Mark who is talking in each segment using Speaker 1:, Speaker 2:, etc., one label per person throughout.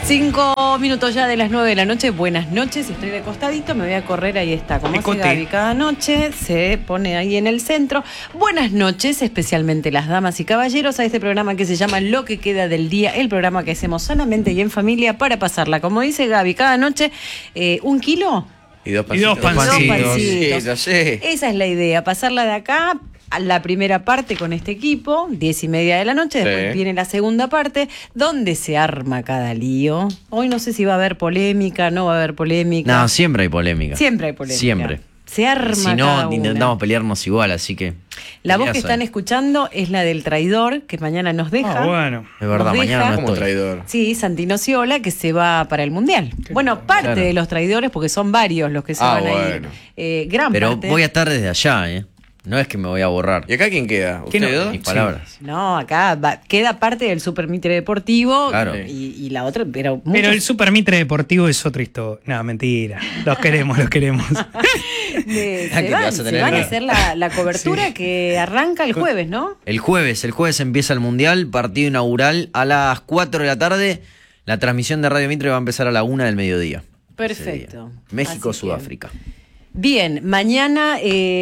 Speaker 1: 5 minutos ya de las 9 de la noche. Buenas noches, estoy de costadito, me voy a correr, ahí está. Como hace Gaby cada noche, se pone ahí en el centro. Buenas noches, especialmente las damas y caballeros, a este programa que se llama Lo que queda del día, el programa que hacemos sanamente y en familia para pasarla, como dice Gaby, cada noche, 1 kilo
Speaker 2: y dos pancitos.
Speaker 1: Sí, lo sé. Esa es la idea, pasarla de acá a la primera parte con este equipo, 10:30 de la noche, después viene la segunda parte, donde se arma cada lío. Hoy no sé si va a haber polémica, no va a haber polémica.
Speaker 3: No, siempre hay polémica.
Speaker 1: Siempre hay polémica.
Speaker 3: Siempre.
Speaker 1: Se arma
Speaker 3: si no,
Speaker 1: cada
Speaker 3: intentamos pelearnos igual, así que...
Speaker 1: La voz que están escuchando es la del traidor, que mañana nos deja.
Speaker 4: Bueno.
Speaker 3: Es verdad, mañana no
Speaker 2: como
Speaker 3: estoy.
Speaker 2: traidor.
Speaker 1: Sí, Santino Ciola, que se va para el Mundial. Bueno, parte de los traidores, porque son varios los que se van a ir. Gran
Speaker 3: Pero
Speaker 1: parte.
Speaker 3: voy a estar desde allá, ¿eh? No es que me voy a borrar.
Speaker 2: ¿Y acá quién queda? ¿Ustedes dos?
Speaker 3: Mis palabras.
Speaker 1: No, acá queda parte del Super Mitre Deportivo.
Speaker 3: Claro.
Speaker 1: Y la otra, pero
Speaker 4: el Super Mitre Deportivo es otra historia. No, mentira. Los queremos.
Speaker 1: Se van a hacer la cobertura que arranca el jueves, ¿no?
Speaker 3: El jueves empieza el Mundial, partido inaugural a las 4 de la tarde. La transmisión de Radio Mitre va a empezar a la 1 del mediodía.
Speaker 1: Perfecto.
Speaker 3: México-Sudáfrica.
Speaker 1: Bien, mañana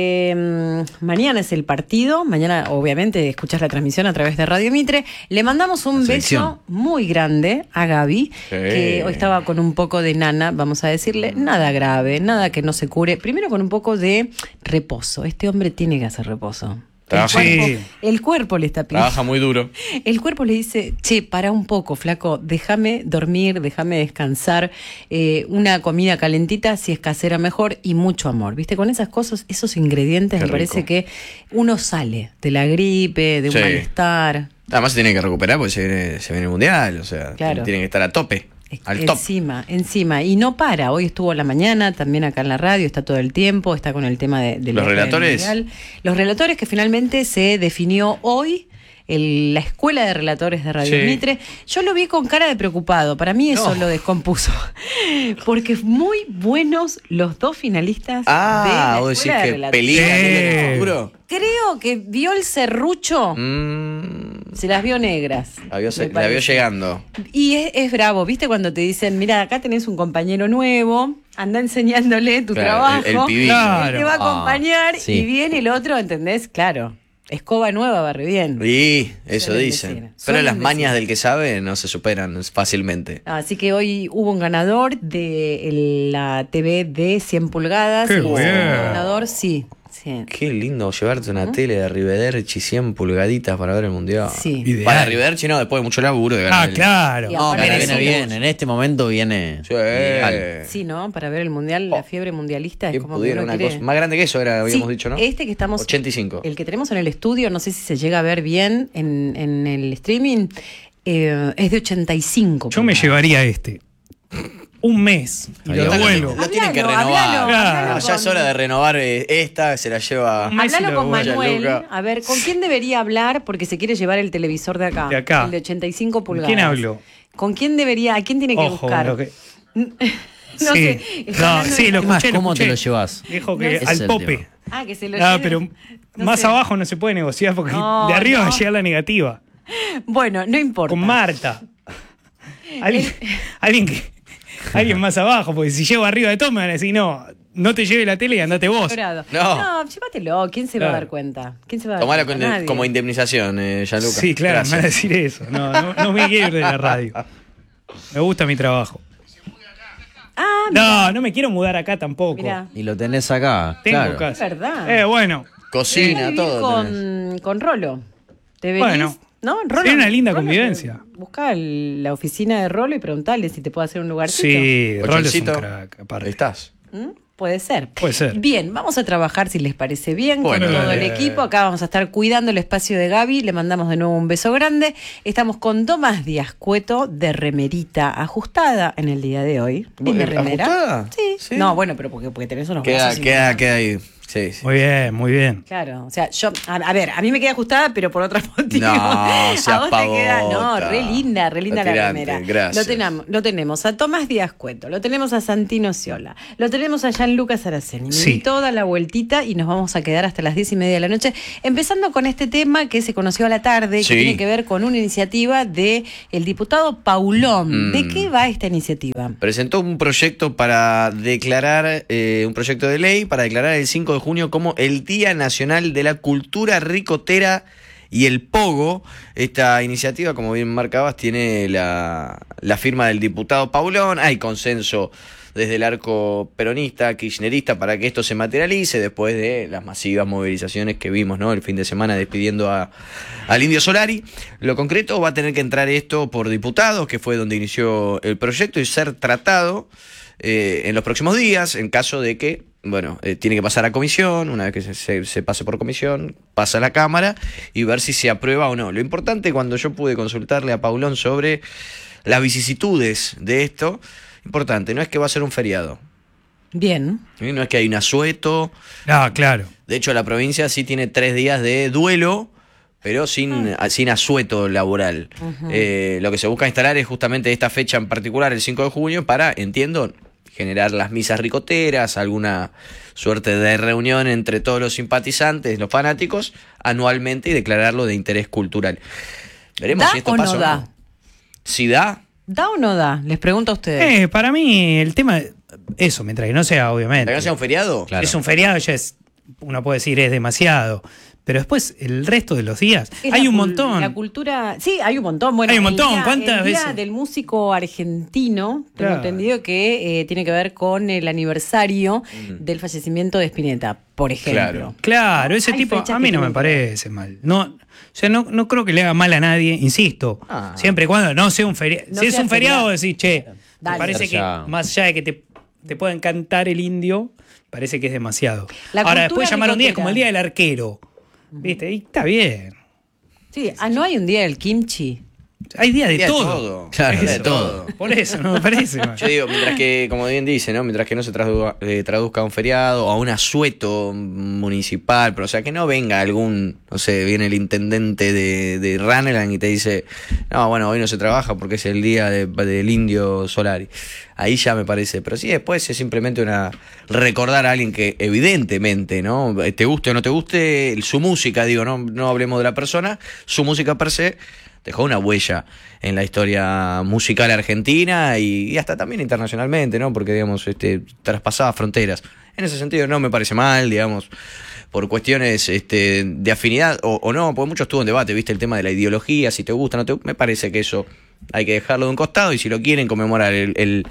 Speaker 1: es el partido. Mañana, obviamente, escuchás la transmisión a través de Radio Mitre. Le mandamos un beso muy grande a Gaby, que hoy estaba con un poco de nana, vamos a decirle, nada grave, nada que no se cure. Primero con un poco de reposo. Este hombre tiene que hacer reposo. El cuerpo le está pidiendo.
Speaker 2: Trabaja muy duro.
Speaker 1: El cuerpo le dice, para un poco, flaco, déjame dormir, déjame descansar, una comida calentita, si es casera mejor, y mucho amor. ¿Viste? Con esas cosas, esos ingredientes, me parece que uno sale de la gripe, de un malestar.
Speaker 2: Además se tiene que recuperar porque se viene el Mundial, o sea, tiene que estar a tope.
Speaker 1: Encima, y no para. Hoy estuvo a la mañana, también acá en la radio, está todo el tiempo, está con el tema de
Speaker 2: los relatores.
Speaker 1: Los relatores que finalmente se definió hoy. La escuela de relatores de Radio Mitre. Yo lo vi con cara de preocupado. Para mí eso lo descompuso. Porque muy buenos los dos finalistas de la escuela de relatores. Creo que vio el serrucho. Se las vio negras.
Speaker 2: La vio llegando.
Speaker 1: Y es bravo, ¿viste? Cuando te dicen, mira, acá tenés un compañero nuevo, anda enseñándole tu trabajo.
Speaker 2: El pibito.
Speaker 1: Él te va a acompañar y viene el otro, ¿entendés? Claro. Escoba nueva, barre bien.
Speaker 2: Sí, eso dicen. Pero las mañas del que sabe no se superan fácilmente.
Speaker 1: Así que hoy hubo un ganador de la TV de 100 pulgadas.
Speaker 4: ¡Qué bien!
Speaker 1: Ganador, sí.
Speaker 2: Qué lindo llevarte una tele de Arrivederci 100 pulgaditas para ver el Mundial.
Speaker 1: Sí.
Speaker 2: Para Arrivederci no, después de mucho laburo de ganar.
Speaker 4: Claro.
Speaker 3: No, pero viene bien. En este momento viene.
Speaker 1: Sí, ¿no? Para ver el Mundial, la fiebre mundialista es como que uno
Speaker 2: una
Speaker 1: quiere...
Speaker 2: cosa más grande que eso habíamos dicho, ¿no?
Speaker 1: Este que estamos...
Speaker 2: 85.
Speaker 1: El que tenemos en el estudio, no sé si se llega a ver bien en el streaming, es de 85.
Speaker 4: Yo me llevaría un mes y lo devuelvo.
Speaker 2: Lo tienen que renovar. Ya es hora de renovar esta, se la lleva.
Speaker 1: Hablalo con Manuel, a ver, ¿con quién debería hablar? Porque se quiere llevar el televisor de acá. El de 85 pulgadas.
Speaker 4: ¿Quién hablo?
Speaker 1: ¿Con quién debería? ¿A quién tiene que buscar? No sé.
Speaker 4: Lo escuché.
Speaker 3: ¿Cómo te lo llevas?
Speaker 4: Dijo que al tope.
Speaker 1: Que se lo lleve.
Speaker 4: Pero más abajo no se puede negociar porque de arriba va a llegar la negativa.
Speaker 1: Bueno, no importa.
Speaker 4: Con Marta. Alguien más abajo, porque si llego arriba de todo me van a decir, no te lleve la tele y andate vos.
Speaker 1: No, llévatelo. ¿Quién se va a dar cuenta?
Speaker 2: Tomalo como indemnización, Gianluca.
Speaker 4: Sí, claro, me van a decir eso. No me quiero ir de la radio. Me gusta mi trabajo. No me quiero mudar acá tampoco.
Speaker 1: Mirá.
Speaker 3: Y lo tenés acá.
Speaker 4: Tengo casa.
Speaker 1: Es verdad.
Speaker 4: Bueno.
Speaker 2: Cocina, todo.
Speaker 1: Con Rolo. ¿Te venís?
Speaker 4: Bueno.
Speaker 1: ¿No? Rolo,
Speaker 4: es una linda convivencia.
Speaker 1: Buscá la oficina de Rolo y preguntale si te puede hacer un lugarcito.
Speaker 4: Sí, Rolo es un crack, aparte.
Speaker 2: Ahí estás.
Speaker 1: Puede ser.
Speaker 4: Puede ser.
Speaker 1: Bien, vamos a trabajar, si les parece bien, con todo el equipo. Acá vamos a estar cuidando el espacio de Gaby. Le mandamos de nuevo un beso grande. Estamos con Tomás Díaz Cueto, de remerita ajustada en el día de hoy. ¿Tiene remera?
Speaker 2: ¿Ajustada?
Speaker 1: Sí. No, bueno, pero porque tenés unos brazos.
Speaker 2: Queda ahí. Sí, sí.
Speaker 4: Muy bien, muy bien.
Speaker 1: Claro, o sea, yo, a ver, a mí me queda ajustada, pero por otros motivos.
Speaker 2: No, se
Speaker 1: a vos te queda,
Speaker 2: apavota.
Speaker 1: no, re linda la
Speaker 2: Tirante,
Speaker 1: remera.
Speaker 2: gracias.
Speaker 1: Lo tenemos a Tomás Díaz Cueto, lo tenemos a Santino Ciola, lo tenemos a Gianluca Saraceni. Me di toda la vueltita y nos vamos a quedar hasta las 10:30 de la noche, empezando con este tema que se conoció a la tarde, que tiene que ver con una iniciativa de el diputado Paulón. ¿De qué va esta iniciativa?
Speaker 2: Presentó un proyecto para declarar, un proyecto de ley para declarar el 5 de junio como el Día Nacional de la Cultura Ricotera y el Pogo. Esta iniciativa, como bien marcabas, tiene la firma del diputado Paulón. Hay consenso desde el arco peronista, kirchnerista, para que esto se materialice después de las masivas movilizaciones que vimos, ¿no?, el fin de semana despidiendo al Indio Solari. Lo concreto, va a tener que entrar esto por diputados, que fue donde inició el proyecto, y ser tratado en los próximos días, en caso de que, bueno, tiene que pasar a comisión. Una vez que se pase por comisión, pasa a la Cámara y ver si se aprueba o no. Lo importante, cuando yo pude consultarle a Paulón sobre las vicisitudes de esto, importante, no es que va a ser un feriado.
Speaker 1: Bien.
Speaker 2: No es que hay un asueto.
Speaker 4: Ah, claro.
Speaker 2: De hecho, la provincia sí tiene 3 días de duelo, pero sin asueto laboral. Lo que se busca instalar es justamente esta fecha en particular, el 5 de junio, para, entiendo, generar las misas ricoteras, alguna suerte de reunión entre todos los simpatizantes, los fanáticos, anualmente, y declararlo de interés cultural. Veremos si esto pasa o no. Si da.
Speaker 1: ¿Da o no da? Les pregunto a ustedes.
Speaker 4: Para mí el tema, eso, mientras que no sea, obviamente.
Speaker 2: ¿Mientras que no sea un feriado?
Speaker 3: Claro.
Speaker 4: Es un feriado, ya es, uno puede decir es demasiado. Pero después, el resto de los días, hay un montón.
Speaker 1: La cultura, sí, hay un montón. Bueno,
Speaker 4: hay un montón.
Speaker 1: ¿Cuántas
Speaker 4: veces?
Speaker 1: El Día del Músico Argentino, tengo
Speaker 4: Claro.
Speaker 1: entendido que tiene que ver con el aniversario del fallecimiento de Spinetta, por ejemplo.
Speaker 4: Claro, ese
Speaker 1: Hay
Speaker 4: tipo
Speaker 1: fechas
Speaker 4: a mí
Speaker 1: que
Speaker 4: no me
Speaker 1: tienen que ver.
Speaker 4: parece mal. No, o sea, no creo que le haga mal a nadie, insisto. Siempre y cuando no sea un feriado.
Speaker 1: No
Speaker 4: Si es
Speaker 1: sea
Speaker 4: un feriado,
Speaker 1: feriado.
Speaker 4: decís, che,
Speaker 1: Dale.
Speaker 4: me parece que
Speaker 3: Ya.
Speaker 4: más allá de que te pueda encantar el indio, parece que es demasiado.
Speaker 1: La
Speaker 4: Ahora,
Speaker 1: cultura
Speaker 4: después llamar un día
Speaker 1: ricotera.
Speaker 4: como el Día del Arquero. ¿Viste? Y está bien.
Speaker 1: Sí, no hay un día del kimchi.
Speaker 4: Hay días de
Speaker 2: Día
Speaker 4: todo.
Speaker 3: Claro,
Speaker 2: Día
Speaker 3: de todo.
Speaker 4: Por eso, no me parece mal.
Speaker 2: Yo digo, mientras que, como bien dice, ¿no?, mientras que no se traduzca a un feriado o a un asueto municipal, pero o sea, que no venga algún, no sé, viene el intendente de Ranelagh y te dice, no, bueno, hoy no se trabaja porque es el día del Indio Solari. Ahí ya me parece, pero sí, después es simplemente recordar a alguien que evidentemente, ¿no?, te guste o no te guste, su música, digo, no hablemos de la persona, su música per se dejó una huella en la historia musical argentina y hasta también internacionalmente, ¿no?, porque, digamos, traspasaba fronteras. En ese sentido no me parece mal, digamos, por cuestiones de afinidad o no, porque mucho estuvo en debate, ¿viste? El tema de la ideología, si te gusta o no te gusta. Me parece que eso hay que dejarlo de un costado, y si lo quieren conmemorar el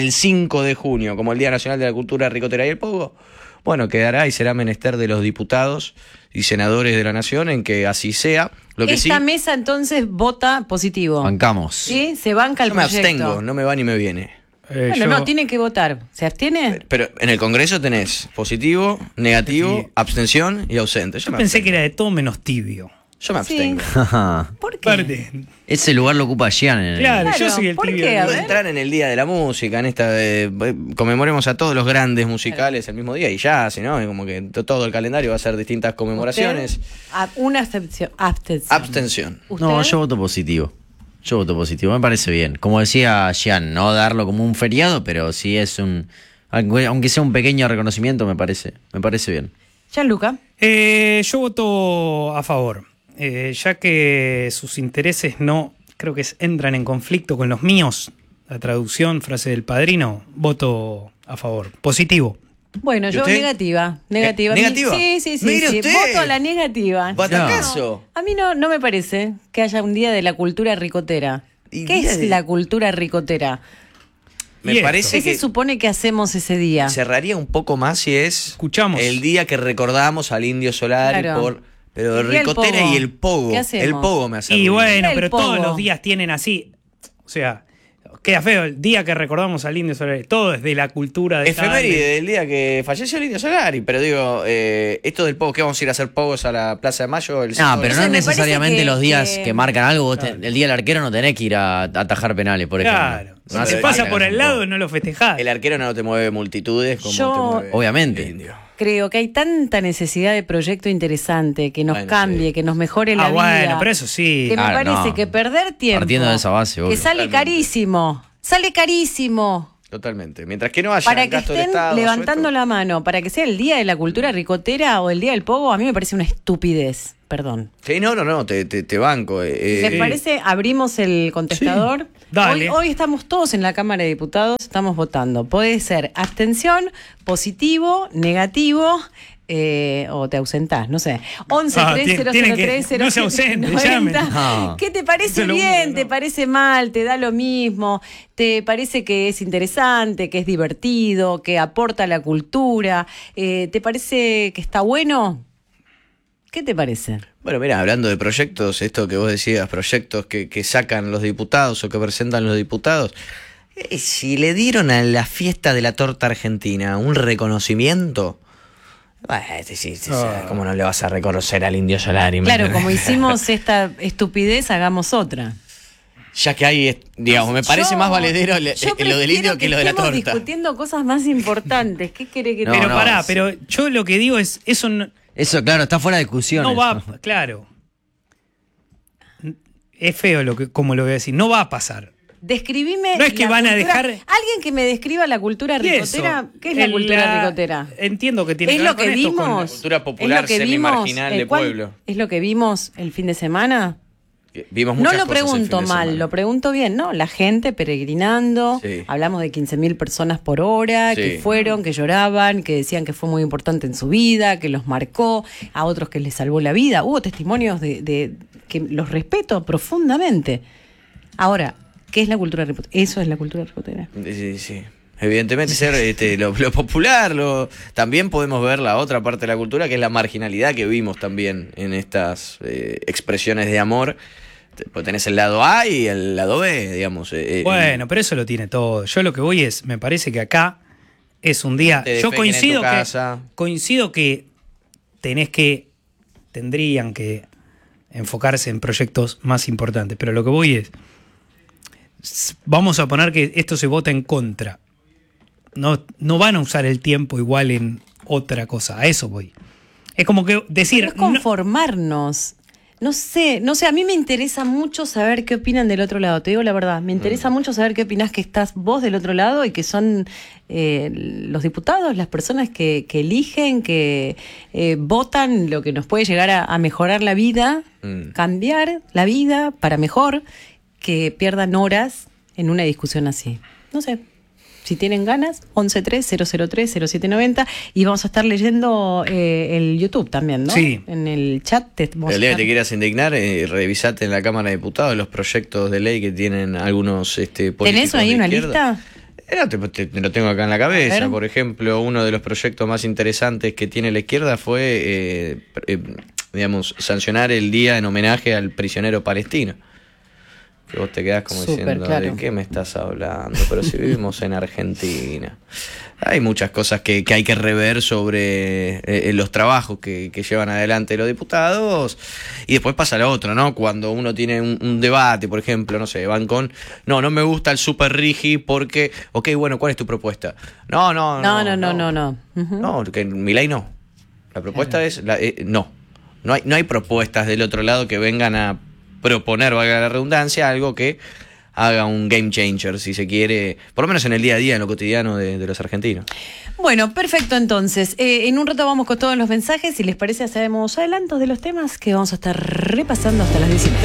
Speaker 2: 5 de junio como el Día Nacional de la Cultura Ricotera y el Pogo, bueno, quedará y será menester de los diputados y senadores de la Nación en que así sea. Lo que
Speaker 1: Esta
Speaker 2: sí,
Speaker 1: mesa entonces vota positivo.
Speaker 3: Bancamos.
Speaker 1: ¿Sí? Se banca el
Speaker 2: yo me
Speaker 1: proyecto.
Speaker 2: abstengo, no me va ni me viene.
Speaker 1: Bueno, no, tiene que votar. ¿Se abstiene?
Speaker 2: Pero en el Congreso tenés positivo, negativo,
Speaker 4: Sí.
Speaker 2: abstención y ausente.
Speaker 4: Yo pensé que era de todo menos tibio.
Speaker 2: Yo me
Speaker 1: Sí.
Speaker 2: abstengo.
Speaker 1: ¿Por qué?
Speaker 4: Aparte,
Speaker 3: Ese lugar lo ocupa Gian. en el-
Speaker 4: claro, yo
Speaker 1: Claro,
Speaker 4: soy el
Speaker 1: ¿por
Speaker 4: tibio.
Speaker 1: qué? A
Speaker 2: Puede
Speaker 1: ver.
Speaker 2: entrar en el Día de la Música, en esta conmemoremos a todos los grandes musicales el mismo día y ya, si no, es como que todo el calendario va a ser distintas conmemoraciones.
Speaker 1: ¿Usted? Una abstención.
Speaker 2: Abstención.
Speaker 1: ¿Usted?
Speaker 3: No, yo voto positivo. Yo voto positivo, me parece bien. Como decía Gian, no darlo como un feriado, pero si es aunque sea un pequeño reconocimiento, me parece bien.
Speaker 1: Gianluca.
Speaker 4: Yo voto a favor, ya que sus intereses no, creo que entran en conflicto con los míos. La traducción, frase del padrino, voto a favor. Positivo.
Speaker 1: Bueno,
Speaker 2: ¿Y
Speaker 1: yo
Speaker 2: usted?
Speaker 1: negativa.
Speaker 2: ¿Negativa?
Speaker 1: Sí.
Speaker 2: Mire
Speaker 1: Sí.
Speaker 2: usted.
Speaker 1: Voto a la negativa.
Speaker 2: ¿Batacazo?
Speaker 1: A mí no me parece que haya un día de la cultura ricotera.
Speaker 2: ¿Y
Speaker 1: ¿Qué
Speaker 2: día
Speaker 1: es
Speaker 2: de-
Speaker 1: la cultura ricotera?
Speaker 2: Me
Speaker 4: Y
Speaker 2: parece
Speaker 1: ¿Qué se
Speaker 2: que
Speaker 1: supone que hacemos ese día?
Speaker 2: cerraría un poco más si es
Speaker 4: Escuchamos.
Speaker 2: el día que recordamos al Indio Solari
Speaker 1: Claro.
Speaker 2: pero
Speaker 1: El día del
Speaker 2: ricotera
Speaker 1: pogo.
Speaker 2: y el pogo.
Speaker 1: ¿Qué hacemos?
Speaker 2: El pogo me hace
Speaker 4: Y
Speaker 2: ruido.
Speaker 4: bueno,
Speaker 1: El
Speaker 4: pero
Speaker 1: pogo.
Speaker 4: todos los días tienen así. O sea, queda feo el día que recordamos al Indio Solari. Todo es de la cultura de
Speaker 2: Efeméride del día que falleció el Indio Solari, pero digo, esto del pogo, ¿qué vamos a ir a hacer pogos a la Plaza de Mayo? El
Speaker 3: No,
Speaker 2: 5 de
Speaker 3: pero
Speaker 1: O sea,
Speaker 3: no
Speaker 1: me parece
Speaker 3: necesariamente
Speaker 1: que-
Speaker 3: los días
Speaker 1: que-
Speaker 3: que marcan algo. Vos el día del arquero no tenés que ir a atajar penales, por ejemplo.
Speaker 4: Claro.
Speaker 3: No
Speaker 4: Si
Speaker 3: hace
Speaker 4: te
Speaker 3: falta
Speaker 4: pasa
Speaker 3: que
Speaker 4: por
Speaker 3: hagas
Speaker 4: el
Speaker 3: un
Speaker 4: lado,
Speaker 3: poco.
Speaker 4: no lo festejás.
Speaker 2: El arquero no te mueve multitudes como
Speaker 1: Yo-
Speaker 2: te mueve
Speaker 3: Obviamente.
Speaker 2: el Indio.
Speaker 1: creo que hay tanta necesidad de proyecto interesante que nos cambie, que nos mejore la vida.
Speaker 4: Bueno, pero eso sí.
Speaker 1: Que me parece que perder tiempo.
Speaker 3: Partiendo de esa base,
Speaker 1: que sale carísimo. Sale carísimo.
Speaker 2: Totalmente. Mientras que no haya
Speaker 1: para que estén levantando la mano, para que sea el Día de la Cultura Ricotera o el Día del Pogo, a mí me parece una estupidez. Perdón.
Speaker 2: Sí, no, te banco.
Speaker 1: ¿Les parece? Abrimos el contestador.
Speaker 4: Sí, dale.
Speaker 1: Hoy estamos todos en la Cámara de Diputados, estamos votando. Puede ser abstención, positivo, negativo, o te ausentás, no sé. 11-3003-003.
Speaker 4: No se ausente, llamen.
Speaker 1: ¿Qué te parece bien? ¿Te parece mal? ¿Te da lo mismo? ¿Te parece que es interesante, que es divertido, que aporta a la cultura? ¿Te parece que está bueno? ¿Qué te parece?
Speaker 2: Bueno, mira, hablando de proyectos, esto que vos decías, proyectos que sacan los diputados o que presentan los diputados, si le dieron a la fiesta de la torta argentina un reconocimiento, ¿cómo no le vas a reconocer al Indio Solari?
Speaker 1: Claro, como hicimos esta estupidez, hagamos otra.
Speaker 2: Ya que hay, digamos, me parece más valedero lo del indio que lo de la torta.
Speaker 1: Estamos discutiendo cosas más importantes. ¿Qué querés que
Speaker 4: te diga? Pero yo lo que digo es,
Speaker 3: eso, claro, está fuera de discusión.
Speaker 4: No va, claro. Es feo como lo voy a decir, no va a pasar.
Speaker 1: Describime.
Speaker 4: No es que van a dejar.
Speaker 1: Alguien que me describa la cultura ricotera. ¿Qué es la cultura ricotera?
Speaker 4: Entiendo que tiene
Speaker 1: que ver con esto. Con la
Speaker 2: cultura popular semi-marginal de pueblo.
Speaker 1: ¿Es lo que vimos el fin de semana?
Speaker 2: Vimos muchas
Speaker 1: no lo pregunto mal, lo pregunto bien, ¿no? La gente peregrinando, hablamos de 15.000 personas por hora, que fueron, que lloraban, que decían que fue muy importante en su vida, que los marcó, a otros que les salvó la vida. Hubo testimonios de que los respeto profundamente. Ahora, ¿qué es la cultura ricotera? Eso es la cultura ricotera.
Speaker 2: Sí. Evidentemente ser lo popular, también podemos ver la otra parte de la cultura, que es la marginalidad que vimos también en estas expresiones de amor. Pues tenés el lado A y el lado B, digamos.
Speaker 4: Bueno, pero eso lo tiene todo. Yo lo que voy me parece que acá es un día. Yo coincido que tendrían que enfocarse en proyectos más importantes, pero lo que voy vamos a poner que esto se vota en contra. No van a usar el tiempo igual en otra cosa. A eso voy. Es como que decir.
Speaker 1: Pero es conformarnos. No sé, a mí me interesa mucho saber qué opinan del otro lado, te digo la verdad, me interesa mucho saber qué opinás que estás vos del otro lado y que son los diputados, las personas que eligen, que votan lo que nos puede llegar a mejorar la vida, cambiar la vida para mejor, que pierdan horas en una discusión así. No sé. Si tienen ganas, 11-3003-0790 y vamos a estar leyendo el YouTube también, ¿no?
Speaker 4: Sí.
Speaker 1: En el chat.
Speaker 2: El día que te quieras indignar, revisate en la Cámara de Diputados los proyectos de ley que tienen algunos políticos.
Speaker 1: ¿Tenés ahí una lista?
Speaker 2: Te lo tengo acá en la cabeza. Por ejemplo, uno de los proyectos más interesantes que tiene la izquierda fue, sancionar el día en homenaje al prisionero palestino. Que vos te quedás como diciendo, claro. ¿De qué me estás hablando? Pero si vivimos en Argentina. Hay muchas cosas que hay que rever sobre los trabajos que llevan adelante los diputados. Y después pasa lo otro, ¿no? Cuando uno tiene un debate, por ejemplo, no sé, van con, no me gusta el super rigi porque, ok, bueno, ¿cuál es tu propuesta? No.
Speaker 1: Uh-huh.
Speaker 2: No, que Milei no. La propuesta es, no hay propuestas del otro lado que vengan a proponer, valga la redundancia, algo que haga un game changer, si se quiere, por lo menos en el día a día, en lo cotidiano de los argentinos.
Speaker 1: Bueno, perfecto, entonces. En un rato vamos con todos los mensajes. Si les parece, hacemos adelantos de los temas que vamos a estar repasando hasta las 19.